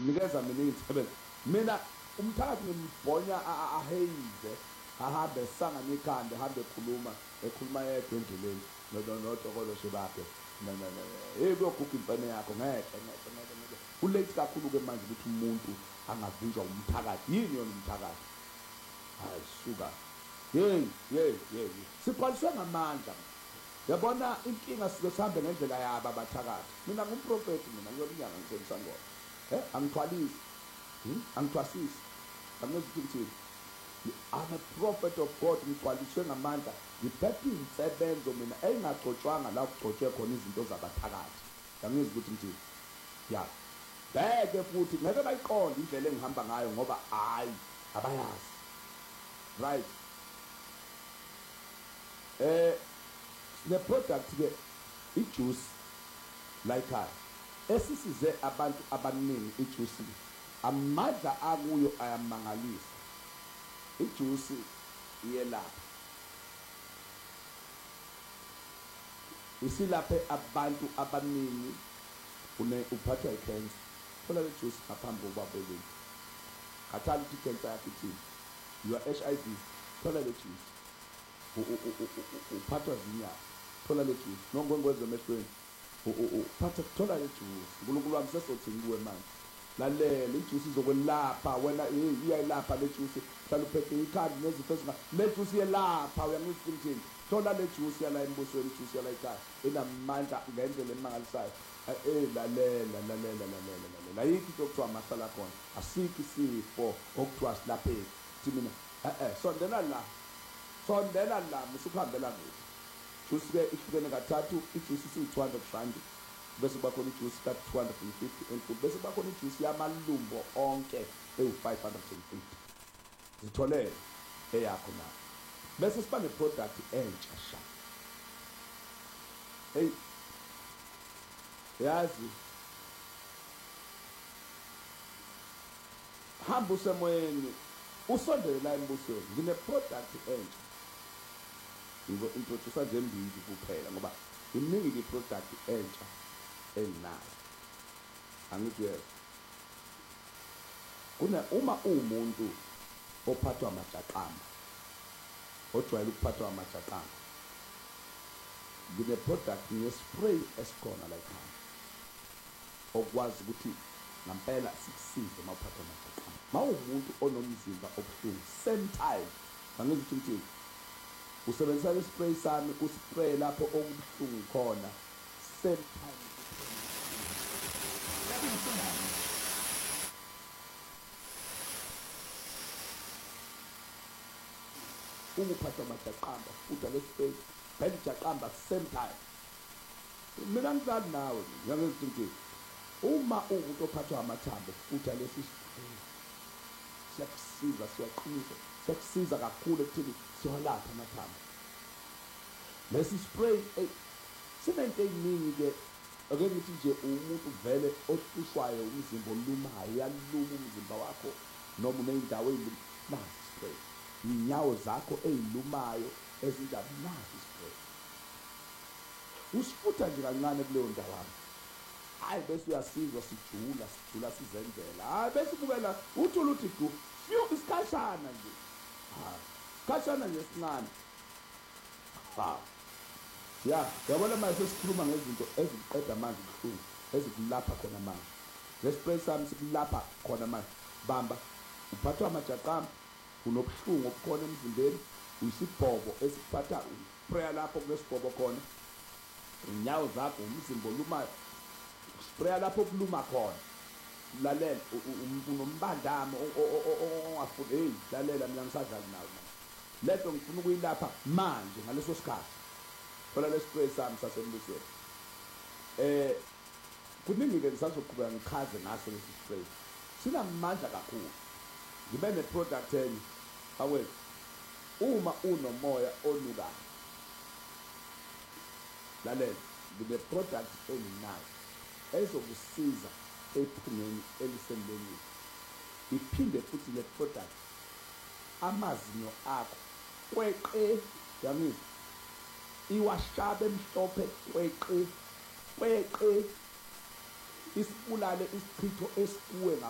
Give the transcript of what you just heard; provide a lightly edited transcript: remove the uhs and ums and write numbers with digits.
nikeza mina iy'nsebenzo. Mina umthakathi ngimbonya aheyize, ahambe esangane ikhanda, ehambe ekhuluma yedwa endleleni nodokotoshe bakhe. Hey, kuyoguga imfene yakho ngeke. Kulate kakhulu-ke manje ukuthi umuntu angavinjwa umthakathi. Yini yona umthakathi? Hayi, suka. Hey. Siqaliswe ngamandla. Yabona inkinga sike sihambe ngendlela yabo abathakathi. Mina ngumprofeti, mina ngiyomnyanga ngithembisa ngona. Angithwalisi. Angithwasisi. Angizithini. I'm a prophet of God, ngigcwaliswe ngamandla. Ngiphethe izinsebenzo mina engagcotshwanga la kugcotshwe khona izinto zabathakathi. Angizwe ukuthi ngithini. Ya. Bheke futhi ngeke bayiqonde indlela engihamba ngayo ngoba hayi abayazi. Right. The product ke ijuice like esisize abantu abaningi ijuice amandla akuyo ayamangalisa. Ijuice iyelapha. Isilaphe abantu abaningi uphathwa icancer. Thola le juice ngaphambi kokuba belethe. Khathala ukuthi icancer yakho ithini. You are HIV. Thola le juice. Uphathwa zinyawo. Thola le juice. Nongwengweze emehlweni. Thola le juice. uNkulunkulu wami sesothini kuwe manje. Lalela ijuice izokwelapha wena iyayilapha le juice. Hlala uphethe ikhanda nezifo ezinga. Le juice iyelapha uyangizwa ukuthi thola le juice yala embusweni, ijuice yala ekhaya enamandla ngendlela emangalisayo. Lalela yithi into okuthiwa masala khona. Asikho isifo okuthiwa silapheki. Mina sondela la musukuhambela ngaphi. Juice ke ihlukene kathathu. Ijuice isiyi-200 rand bese kuba khona ijuice ka-250 enkulu bese kuba khona ijuice yamalumbo onke ewu-550. Zitholele eyakho nayo. Bese siba ne-product entsha sha. Hey, yazi hamba usemoyeni usondele la embusweni. Ngine-product entsha. Ngizo-introduce nje mbili kuphela ngoba iningi i-product entsha enginayo. Angithi uma umuntu ophathwa amajaqamba, ojwayele ukuphathwa amajaqamba, ngine-product nge-spray esikhona la ekhaya okwazi ukuthi ngampela sikusize uma uphathwa amajaqamba. Mawumuntu onomzimba obuhlungu same time angizwe ukuthi usebenzisa i-spray sami uspray lapho okubuhlungu khona same time. Uphatha amajaqamba futhi le-spray phela ijaqamba same time. Mina ngizali nawe ngiyangizwa ukuthi uma umuntu ophathwa amathambo futhi lesi spray siyakusiza, siyaqinisa, siyakusiza kakhulu ekuthini siyolapha amathambo. Lesi spray sinento eyiningi-ke ake ngithi nje umuntu vele ohlushwayo umzimba olumayo uyaluma umzimba wakho noma uney'ndawo ey'luma nasi spray. Inyawo zakho ey'lumayo ezinjani nasi spray. Usifutha nje kancane kuleyo ndawami. Hayi bese uyasizwa sijula sizenzela. Hayi bese kubela uthula uthi du isikhashana nje. Hayi isikhashana nje sincane. Yabona manje sesikhuluma ngezinto eziqeda manje ubuhlungu ezikulapha khona manje. Le-spray sami sikulapha khona manje. Bamba uphathwa amajaqamba unobuhlungu obukhona emzimbeni uyisibhobo esikuphatha uspraya lapho kunesibhobo khona. Inyawo zakho umzimba olumayo uspraya lapho kuluma khona. Lalela unombandamo ongafuni. Hey, lalela mina ngisadlali nawe manje. Lento ngifuna ukuyilapha manje ngaleso sikhathi. Thola le-spray sami sasembusweni. Kuningi-ke ngisazoqhubeka ngichaze ngaso lesi spray. Sinamandla kakhulu. Ngibe ne-product enye awethu uma unomoya onukayo. Lalela ngine-product enginayo ezokusiza ephungeni elisemlonyeni. Iphinde futhi le-product amazinyo akho kweqe yangizwa iwashabe mhlophe kweqe isibulale isichitho esikuwe